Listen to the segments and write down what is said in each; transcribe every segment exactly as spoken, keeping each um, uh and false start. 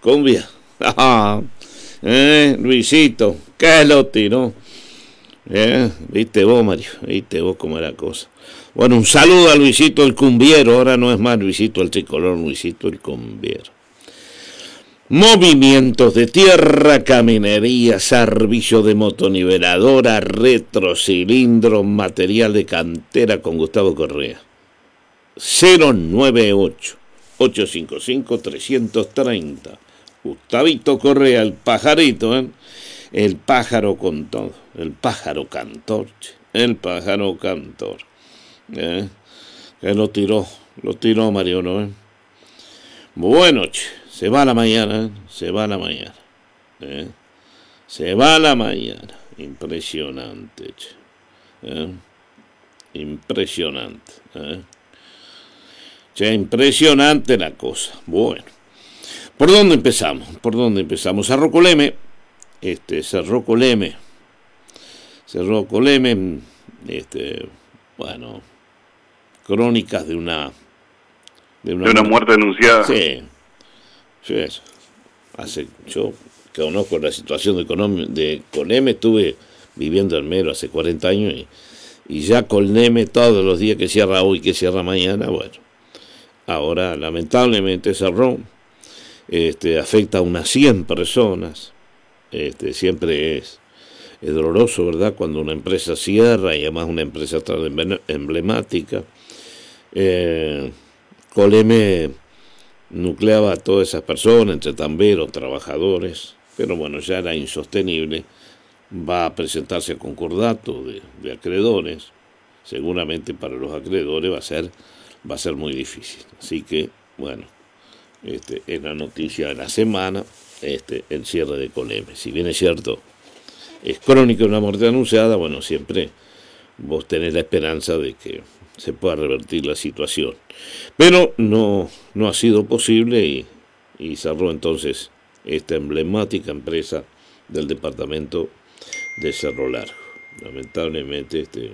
Cumbia. eh, Luisito, ¿qué lo tiró? Eh, viste vos, Mario, viste vos cómo era la cosa. Bueno, un saludo a Luisito el cumbiero, ahora no es más Luisito el tricolor, Luisito el cumbiero. Movimientos de tierra, caminería, servicio de motoniveladora, retrocilindro, material de cantera con Gustavo Correa. cero nueve ocho, ocho cinco cinco, tres tres cero. Gustavito Correa, el pajarito, ¿eh? El pájaro con todo, el pájaro cantor, el pájaro cantor. ¿Eh? Que lo tiró, lo tiró Mariano, ¿eh? Bueno, che, se va la mañana, ¿eh? se va la mañana, ¿eh? se va la mañana, impresionante, che. ¿Eh? impresionante, ¿eh? che, impresionante la cosa. Bueno, ¿por dónde empezamos? ¿Por dónde empezamos? Cerró Coleme, este, cerró Coleme, cerró Coleme, este, bueno, crónicas de una de una, de una muerte anunciada. Sí, sí, eso. Hace, yo conozco la situación de, Colome, de Coleme, estuve viviendo en Mero hace cuarenta años y, y ya Coleme todos los días que cierra hoy, que cierra mañana, bueno, ahora lamentablemente cerró, este, afecta a unas cien personas, este, siempre es, es doloroso, ¿verdad?, cuando una empresa cierra y además una empresa tan emblemática. Eh, Coleme nucleaba a todas esas personas, entre tamberos, trabajadores, pero bueno, ya era insostenible. Va a presentarse a concordato de, de acreedores, seguramente para los acreedores va a ser, va a ser muy difícil. Así que, bueno, este, es la noticia de la semana, este, el cierre de Coleme. Si bien es cierto, es crónica de una muerte anunciada, bueno, siempre vos tenés la esperanza de que se pueda revertir la situación. Pero no, no ha sido posible y, y cerró entonces esta emblemática empresa del departamento de Cerro Largo. Lamentablemente este,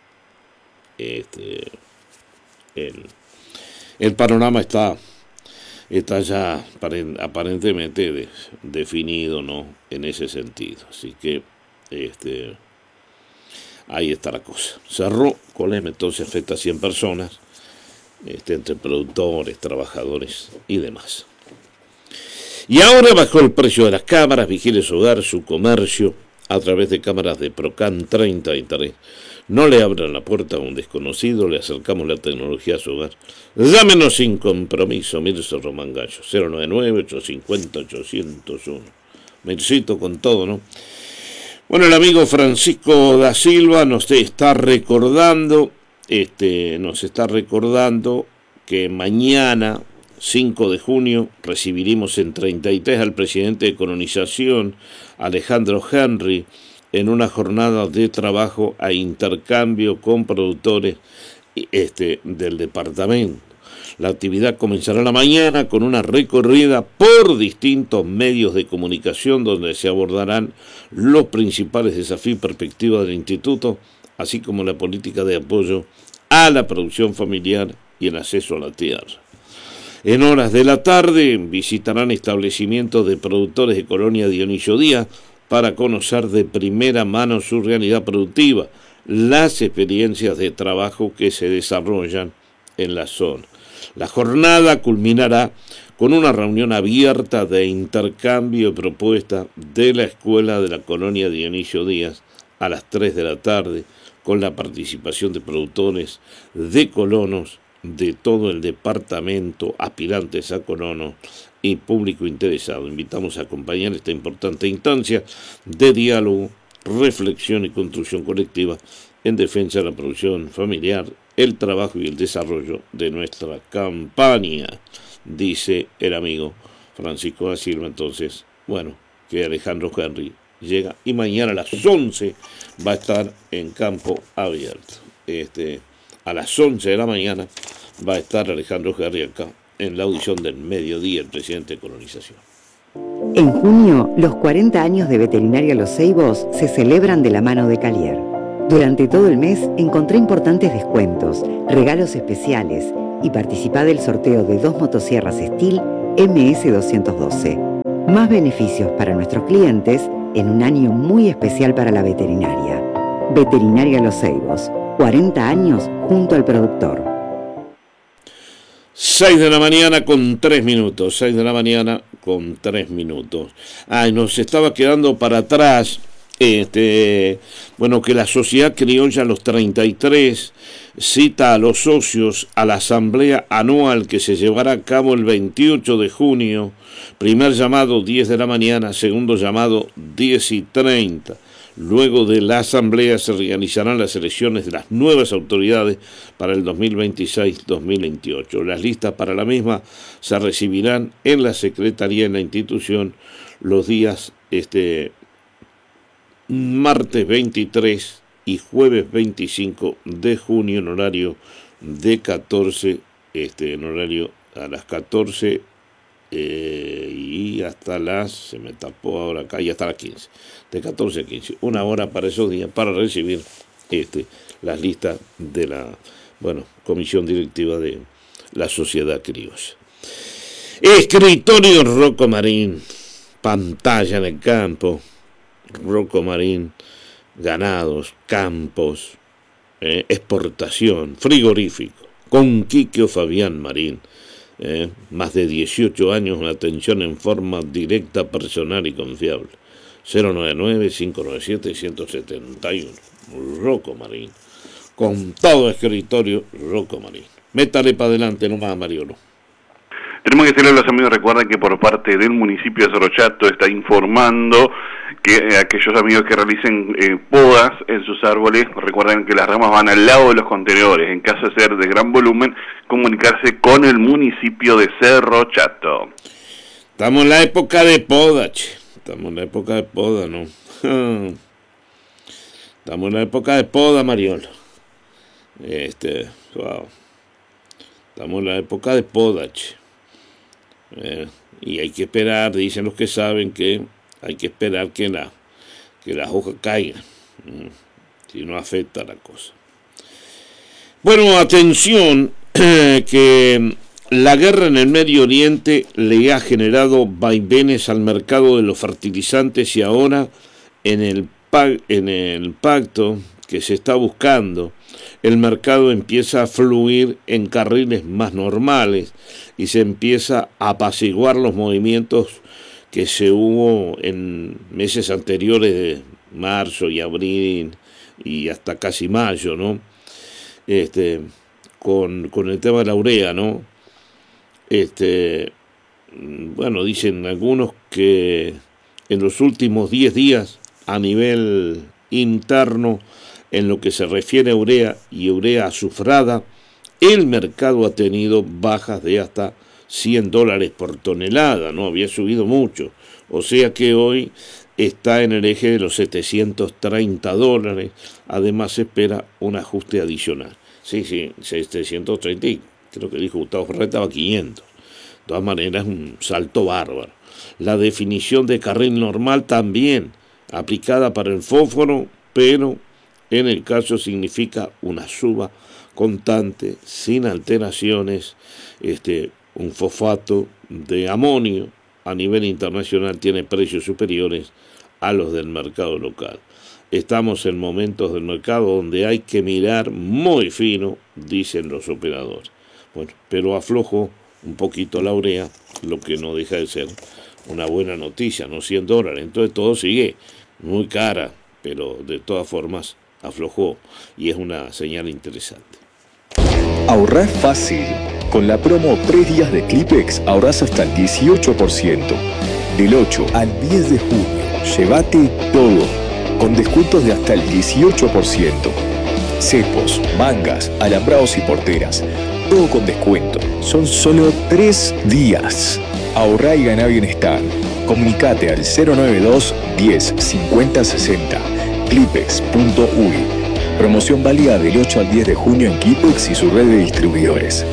este el, el panorama está, está ya aparentemente de, definido, ¿no?, en ese sentido. Así que este ahí está la cosa. Cerró Coleme, entonces afecta a cien personas, este, entre productores, trabajadores y demás. Y ahora bajó el precio de las cámaras. Vigile su hogar, su comercio, a través de cámaras de Procan treinta y tres. No le abran la puerta a un desconocido, le acercamos la tecnología a su hogar. Llámenos sin compromiso, Mirce Román Gallo, cero nueve nueve, ocho cinco cero, ocho cero uno. Mircito con todo, ¿no? Bueno, el amigo Francisco da Silva nos está recordando, este, nos está recordando que mañana, cinco de junio, recibiremos en treinta y tres al presidente de Colonización, Alejandro Henry, en una jornada de trabajo a intercambio con productores este, del departamento. La actividad comenzará la mañana con una recorrida por distintos medios de comunicación donde se abordarán los principales desafíos y perspectivas del instituto, así como la política de apoyo a la producción familiar y el acceso a la tierra. En horas de la tarde visitarán establecimientos de productores de Colonia Dionisio Díaz para conocer de primera mano su realidad productiva, las experiencias de trabajo que se desarrollan en la zona. La jornada culminará con una reunión abierta de intercambio de propuestas de la Escuela de la Colonia Dionisio Díaz a las tres de la tarde, con la participación de productores de colonos de todo el departamento, aspirantes a colonos y público interesado. Invitamos a acompañar esta importante instancia de diálogo, reflexión y construcción colectiva en defensa de la producción familiar, el trabajo y el desarrollo de nuestra campaña, dice el amigo Francisco da Silva. Entonces, bueno, que Alejandro Henry llega y mañana a las once va a estar en campo abierto. Este, a las once de la mañana va a estar Alejandro Henry acá en la audición del mediodía, el presidente de Colonización. En junio, los cuarenta años de Veterinaria Los Ceibos se celebran de la mano de Calier. Durante todo el mes encontré importantes descuentos, regalos especiales y participá del sorteo de dos motosierras Steel M S doscientos doce. Más beneficios para nuestros clientes en un año muy especial para la veterinaria. Veterinaria Los Ceibos, cuarenta años junto al productor. seis de la mañana con tres minutos, seis de la mañana con tres minutos. Ay, nos estaba quedando para atrás, este, bueno, que la Sociedad Criolla Los treinta y tres cita a los socios a la asamblea anual que se llevará a cabo el veintiocho de junio, primer llamado diez de la mañana, segundo llamado diez y treinta. Luego de la asamblea se realizarán las elecciones de las nuevas autoridades para el dos mil veintiséis dos mil veintiocho. Las listas para la misma se recibirán en la Secretaría de la institución los días este, martes veintitrés y jueves veinticinco de junio en horario de catorce, este, en horario a las catorce eh, y hasta las, se me tapó ahora acá, y hasta las quince, de catorce a quince, una hora para esos días para recibir este, las listas de la, bueno, comisión directiva de la Sociedad Criolla. Escritorio Rocco Marín, pantalla en el campo, Rocco Marín, ganados, campos, eh, exportación, frigorífico, con Quiquio Fabián Marín, eh, más de dieciocho años, una atención en forma directa, personal y confiable. cero nueve nueve, cinco nueve siete, uno siete uno, Rocco Marín, con todo escritorio Rocco Marín. Métale para adelante nomás, Mariolo. Tenemos que decirle a los amigos, recuerden que por parte del municipio de Cerro Chato está informando que eh, aquellos amigos que realicen eh, podas en sus árboles, recuerden que las ramas van al lado de los contenedores. En caso de ser de gran volumen, comunicarse con el municipio de Cerro Chato. Estamos en la época de poda, che. Estamos en la época de poda, ¿no? Estamos en la época de poda, Mariolo. Este, wow. Estamos en la época de poda, che. Eh, y hay que esperar, dicen los que saben, que hay que esperar que la que las hojas caigan, si no afecta la cosa. Bueno, atención, que la guerra en el Medio Oriente le ha generado vaivenes al mercado de los fertilizantes y ahora en el, en el pacto que se está buscando, el mercado empieza a fluir en carriles más normales y se empieza a apaciguar los movimientos que se hubo en meses anteriores de marzo y abril y hasta casi mayo, ¿no? Este, con, con el tema de la urea, ¿no? Este, bueno, dicen algunos que en los últimos diez días a nivel interno, en lo que se refiere a urea y urea azufrada, el mercado ha tenido bajas de hasta cien dólares por tonelada, no había subido mucho, o sea que hoy está en el eje de los setecientos treinta dólares, además se espera un ajuste adicional. Sí, sí, setecientos treinta, creo que dijo Gustavo Ferrer, estaba quinientos. De todas maneras, un salto bárbaro. La definición de carril normal también, aplicada para el fósforo, pero en el caso significa una suba constante, sin alteraciones. Este, un fosfato de amonio a nivel internacional tiene precios superiores a los del mercado local. Estamos en momentos del mercado donde hay que mirar muy fino, dicen los operadores. Bueno, pero aflojó un poquito la urea, lo que no deja de ser una buena noticia, no cien dólares. Entonces todo sigue muy cara, pero de todas formas aflojó y es una señal interesante. Ahorrar fácil. Con la promo tres días de Clipex ahorrás hasta el dieciocho por ciento. Del ocho al diez de junio, llévate todo, con descuentos de hasta el dieciocho por ciento. Cepos, mangas, alambrados y porteras, todo con descuento. Son solo tres días. Ahorrá y ganá bienestar. Comunicate al cero nueve dos, diez, cincuenta, sesenta. clipex punto uy. Promoción válida del ocho al diez de junio en Clipex y su red de distribuidores.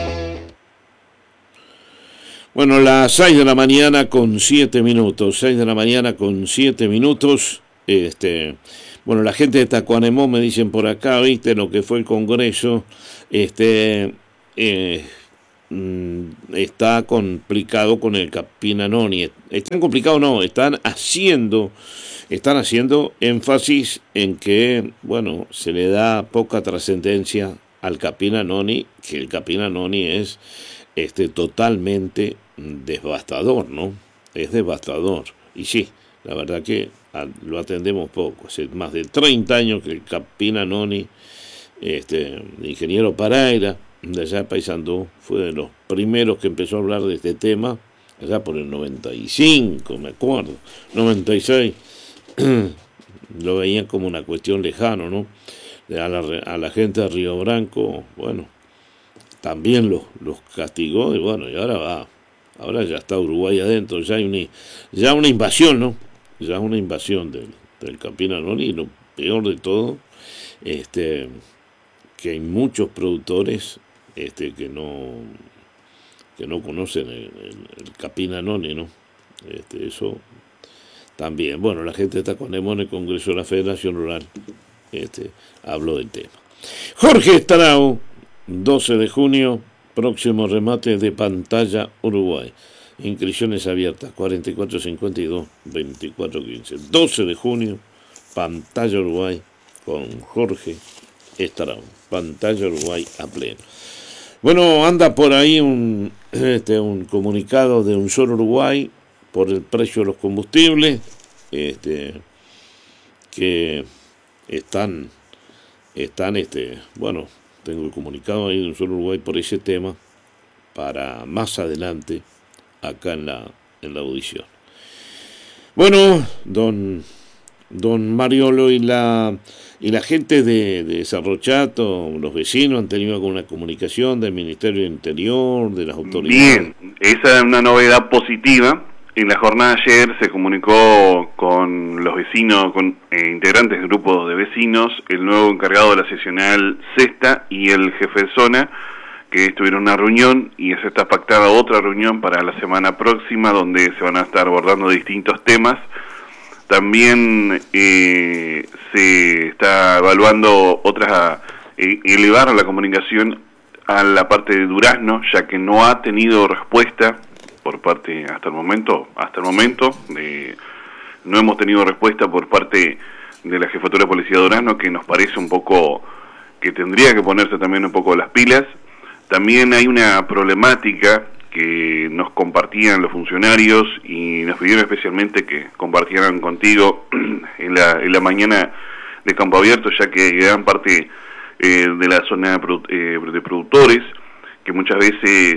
Bueno, las seis de la mañana con siete minutos, seis de la mañana con siete minutos, este, bueno, la gente de Tacuarembó me dicen por acá, viste lo que fue el Congreso, este, eh, mmm, está complicado con el Capinanoni. Están complicado, no, están haciendo, están haciendo énfasis en que, bueno, se le da poca trascendencia al Capinanoni, que el Capinanoni es este totalmente devastador, ¿no? Es devastador. Y sí, la verdad que a, lo atendemos poco. Hace más de treinta años que el Capinanoni, este, ingeniero Paraira, de allá de Paysandú, fue de los primeros que empezó a hablar de este tema, allá por el noventa y cinco, me acuerdo, noventa y seis, lo veían como una cuestión lejana, ¿no? A la, a la gente de Río Branco, bueno, también los, los castigó, y bueno, y ahora va, ahora ya está Uruguay adentro, ya hay una, ya una invasión, ¿no? Ya una invasión del, del Capinanoni, y lo peor de todo, este, que hay muchos productores este, que no que no conocen el, el, el Capinanoni, ¿no? Este, eso también, bueno, la gente está con Emo en el Congreso de la Federación Rural, este, habló del tema. Jorge Estrao, doce de junio, próximo remate de Pantalla Uruguay. Inscripciones abiertas, cuarenta y cuatro cincuenta y dos, veinticuatro quince. doce de junio, Pantalla Uruguay con Jorge Estrao. Pantalla Uruguay a pleno. Bueno, anda por ahí un, este, un comunicado de Un Solo Uruguay por el precio de los combustibles, este, que están, están, este, bueno, tengo el comunicado ahí de Un Solo Uruguay por ese tema para más adelante acá en la, en la audición. Bueno, don, don Mariolo y la y la gente de, de Cerro Chato, los vecinos han tenido alguna comunicación del Ministerio del Interior, de las autoridades. Bien, esa es una novedad positiva. En la jornada de ayer se comunicó con los vecinos, con eh, integrantes del grupo de vecinos, el nuevo encargado de la seccional Sexta y el jefe de zona, que estuvieron en una reunión, y se está pactada otra reunión para la semana próxima, donde se van a estar abordando distintos temas. También eh, se está evaluando otras, eh, elevar la comunicación a la parte de Durazno, ya que no ha tenido respuesta por parte, hasta el momento, hasta el momento, eh, no hemos tenido respuesta por parte de la Jefatura de Policía de Durazno, que nos parece un poco, que tendría que ponerse también un poco las pilas. También hay una problemática que nos compartían los funcionarios y nos pidieron especialmente que compartieran contigo en la, en la mañana de Campo Abierto, ya que gran parte eh, de la zona de, produ eh, de productores, que muchas veces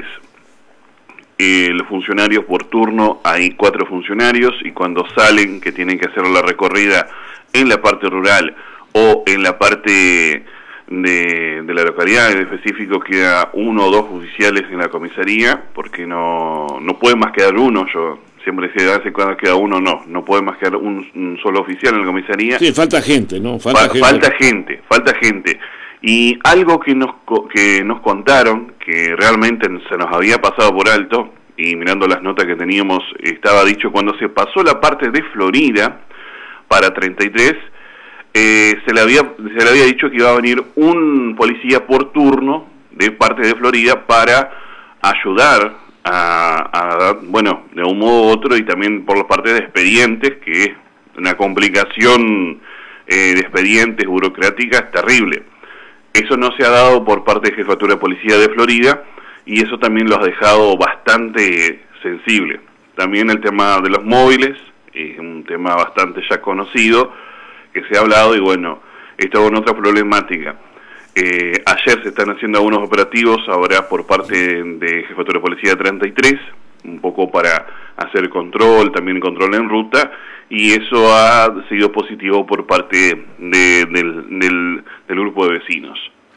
eh, los funcionarios por turno, hay cuatro funcionarios, y cuando salen que tienen que hacer la recorrida en la parte rural o en la parte De, de la localidad, en específico queda uno o dos oficiales en la comisaría, porque no no puede más quedar uno. Yo siempre decía, hace cuando queda uno, no, no puede más quedar un, un solo oficial en la comisaría. Sí, falta gente, ¿no? Falta, Fa gente. falta gente, falta gente. Y algo que nos, que nos contaron, que realmente se nos había pasado por alto, y mirando las notas que teníamos, estaba dicho, cuando se pasó la parte de Florida para treinta y tres, Eh, se le había se le había dicho que iba a venir un policía por turno de parte de Florida para ayudar a, a bueno, de un modo u otro, y también por la parte de expedientes, que es una complicación eh, de expedientes burocráticas terrible. Eso no se ha dado por parte de Jefatura de Policía de Florida, y eso también lo ha dejado bastante sensible. También el tema de los móviles es un tema bastante ya conocido, que se ha hablado, y bueno, esto es otra problemática. Eh, ayer se están haciendo algunos operativos ahora por parte de, de Jefatura de Policía de treinta y tres, un poco para hacer control, también control en ruta, y eso ha sido positivo por parte de, del, del, del grupo de vecinos.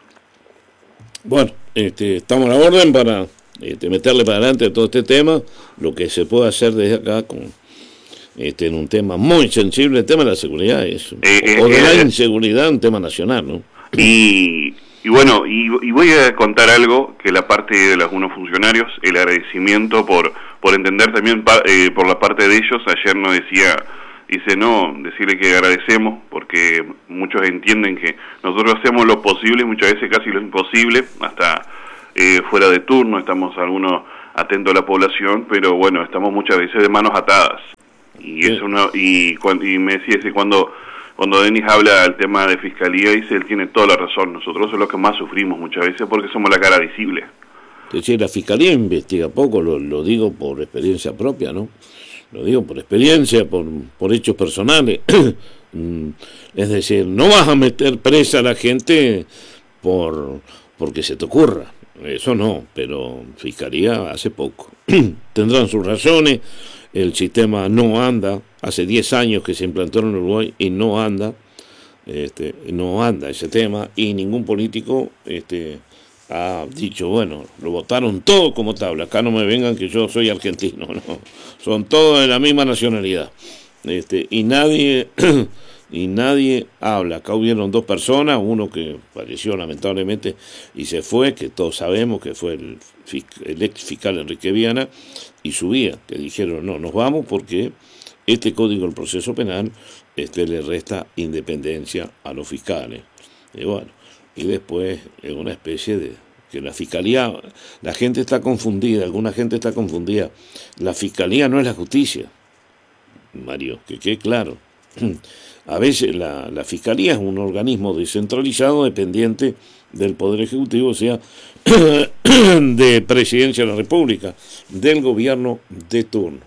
Bueno, este, estamos a la orden para este, meterle para adelante todo este tema, lo que se puede hacer desde acá con Este, en un tema muy sensible, el tema de la seguridad, es, eh, o de eh, la inseguridad, un tema nacional, ¿no? Y, y bueno, y, y voy a contar algo, que la parte de algunos funcionarios, el agradecimiento por por entender también pa, eh, por la parte de ellos. Ayer nos decía, dice, no, decirle que agradecemos, porque muchos entienden que nosotros hacemos lo posible, muchas veces casi lo imposible, hasta eh, fuera de turno, estamos algunos atentos a la población, pero bueno, estamos muchas veces de manos atadas. Y Sí. es una, y, cuando, y me decía ese cuando cuando Denis habla del tema de fiscalía, dice, él tiene toda la razón, nosotros somos los que más sufrimos muchas veces porque somos la cara visible. Es decir, la Fiscalía investiga poco, lo, lo digo por experiencia propia, ¿no? Lo digo por experiencia, por, por hechos personales. Es decir, no vas a meter presa a la gente por porque se te ocurra. Eso no, pero Fiscalía hace poco. Tendrán sus razones, el sistema no anda, hace diez años que se implantó en Uruguay y no anda, este, no anda ese tema, y ningún político este, ha dicho, bueno, lo votaron todo como tabla, acá no me vengan que yo soy argentino, no, son todos de la misma nacionalidad, este, y nadie... y nadie habla. Acá hubieron dos personas, uno que falleció lamentablemente y se fue, que todos sabemos que fue el, el ex fiscal Enrique Viana, y su guía, que dijeron, no, nos vamos porque este Código del Proceso Penal este, le resta independencia a los fiscales. Y bueno, y después es una especie de... que la Fiscalía, la gente está confundida, alguna gente está confundida. La Fiscalía no es la justicia, Mario, que quede claro. A veces la, la Fiscalía es un organismo descentralizado dependiente del Poder Ejecutivo, o sea, de Presidencia de la República, del gobierno de turno.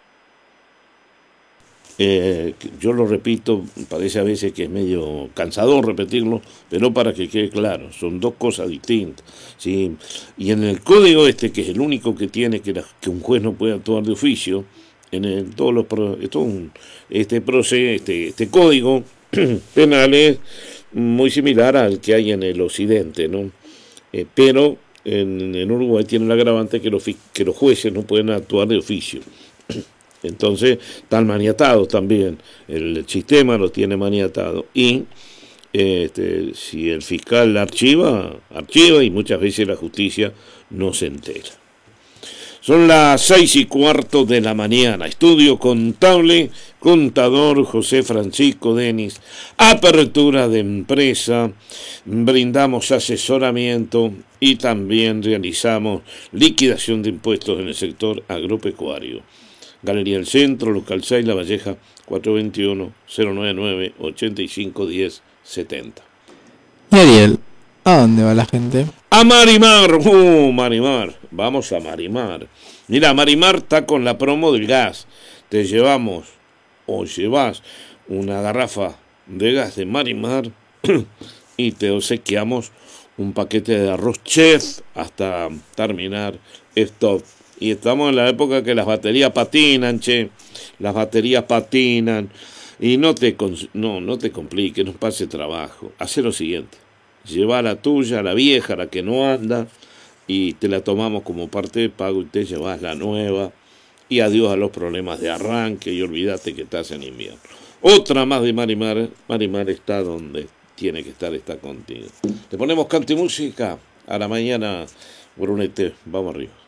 Eh, yo lo repito, parece a veces que es medio cansador repetirlo, pero para que quede claro, son dos cosas distintas, ¿sí? Y en el código este, que es el único que tiene que, la, que un juez no puede actuar de oficio, en el, todos los esto un, este proceso, este, este código penal es muy similar al que hay en el occidente, ¿no? Eh, pero en, en Uruguay tiene el agravante que los, que los jueces no pueden actuar de oficio. Entonces están maniatados también, el sistema los tiene maniatados, y este, si el fiscal archiva, archiva, y muchas veces la justicia no se entera. Son las seis y cuarto de la mañana. Estudio contable, contador José Francisco Denis. Apertura de empresa, brindamos asesoramiento y también realizamos liquidación de impuestos en el sector agropecuario. Galería del Centro, local seis, La Valleja, cuatro dos uno, cero nueve nueve, ocho cinco uno cero, siete cero. Y Ariel, ¿a dónde va la gente? A Marimar, uh, Marimar, vamos a Marimar. Mira, Marimar está con la promo del gas. Te llevamos o llevas una garrafa de gas de Marimar y te obsequiamos un paquete de arroz chef hasta terminar esto. Y estamos en la época que las baterías patinan, che, las baterías patinan. Y no te, no, no te compliques, no pase trabajo. Haz lo siguiente. Lleva la tuya, la vieja, la que no anda, y te la tomamos como parte de pago y te llevas la nueva. Y adiós a los problemas de arranque y olvídate que estás en invierno. Otra más de Marimar. Marimar está donde tiene que estar, está contigo. Te ponemos canto y música. A la mañana, Brunete, vamos arriba.